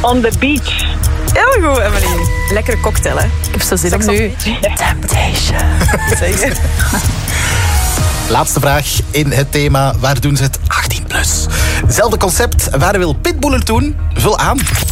On the beach. Heel goed, Emily. Lekkere cocktail, hè? Ik heb zo zin om nu. Temptation. Zeker. Laatste vraag in het thema. Waar doen ze het 18+? Zelfde concept. Waar wil Pitbull het doen? Vul aan.